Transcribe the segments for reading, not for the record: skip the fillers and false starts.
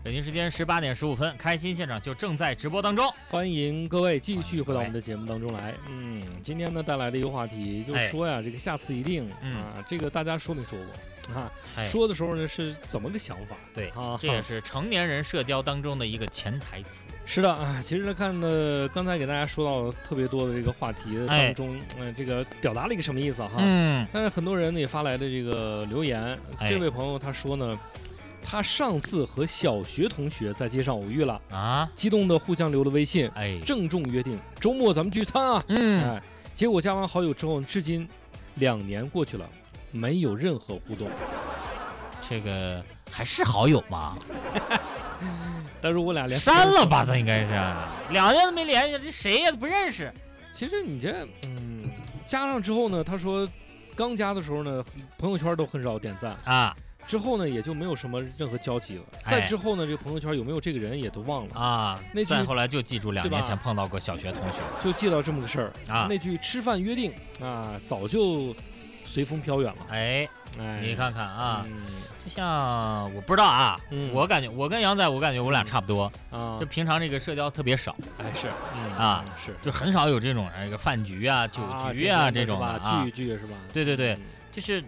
北京时间18:15，开心现场秀正在直播当中， 欢迎各位继续回到我们的节目当中来。今天呢带来的一个话题就是说呀，这个下次一定这个大家说没说过啊？说的时候呢是怎么个想法？ 对啊，这也是成年人社交当中的一个潜台词。 是的啊，其实呢看的刚才给大家说到特别多的这个话题当中，这个表达了一个什么意思哈？但是很多人呢也发来的这个留言，这位朋友他说呢。他上次和小学同学在街上偶遇了啊，激动的互相留了微信，郑重约定周末咱们聚餐啊，结果加完好友之后，至今2年过去了，没有任何互动。 这个还是好友吗？ 但是我俩连删了吧，这应该是2年都没联系，这谁也不认识。 其实你这加上之后呢，他说刚加的时候呢，朋友圈都很少点赞啊。之后呢，也就没有什么任何交集了。再之后呢，这个朋友圈有没有这个人也都忘了啊。那句再后来就记住2年前碰到过小学同学， 就记到这么个事儿啊。那句吃饭约定啊，早就随风飘远了。 你看看啊，就像我不知道啊，我感觉我跟杨仔，我感觉我俩差不多啊。就平常这个社交特别少， 是就很少有这种这个饭局啊、酒局啊这种的聚一聚是吧？ 对，就是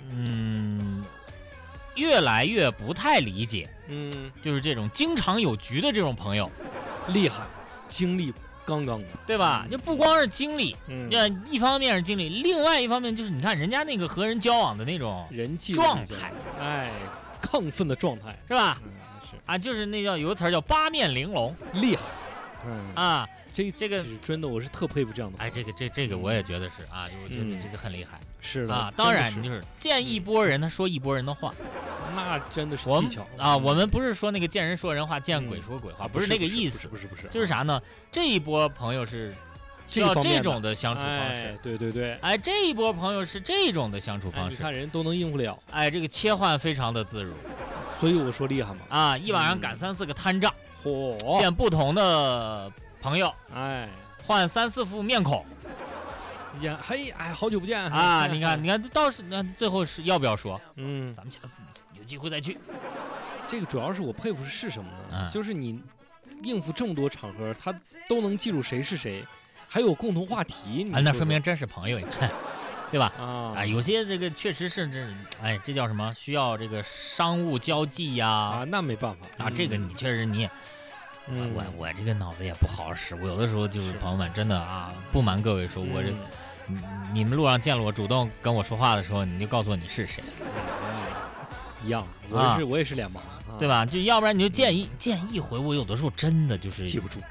越来越不太理解，就是这种经常有局的这种朋友， 厉害，经历杠杠的， 对吧？就不光是经历，一方面是经历，另外一方面就是你看人家那个和人交往的那种人际状态， 亢奋的状态， 是吧？是啊，就是那叫有个词叫八面玲珑， 厉害， 这个真的我是特佩服这样的。 这个我也觉得是啊，我觉得这个很厉害。 是的啊，当然你就是见一拨人，他说一拨人的话， 那真的是技巧啊。我们不是说那个见人说人话，见鬼说鬼话，不是那个意思， 不是， 就是啥呢？这一波朋友是需要这种的相处方式， 对， 这一波朋友是这种的相处方式， 你看人都能应付了， 这个切换非常的自如， 所以我说厉害嘛啊，一晚上赶3、4个摊账，见不同的朋友，换3、4副面孔。 好久不见啊！你看，倒是那最后是要不要说？咱们下次有机会再去。 这个主要是我佩服是什么呢？就是你应付这么多场合，他都能记住谁是谁，还有共同话题。 那说明真是朋友，你看，对吧？有些这个确实是这叫什么？需要这个商务交际呀。 那没办法这个你确实你也。我这个脑子也不好使，我有的时候就是朋友们真的啊，不瞒各位说，我这你们路上见了我，主动跟我说话的时候，你就告诉我你是谁， 一样，我也是脸盲， 对吧？就要不然你就见一回，我有的时候真的就是记不住，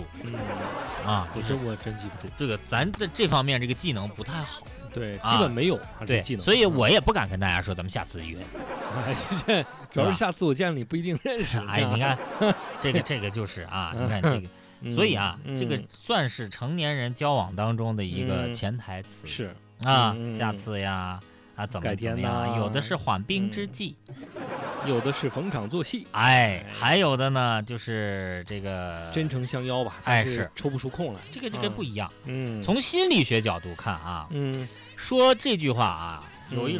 我真记不住。 这个咱在这方面这个技能不太好， 对，基本没有对技能， 所以我也不敢跟大家说咱们下次约。 主要是下次我见了你不一定认识。 你看这个就是啊，你看这个。所以这个算是成年人交往当中的一个潜台词， 是啊，下次呀，怎么样？有的是缓兵之计， 有的是逢场作戏， 还有的呢就是这个真诚相邀吧， 是抽不出空来， 这个不一样。从心理学角度看啊，说这句话啊，有一种。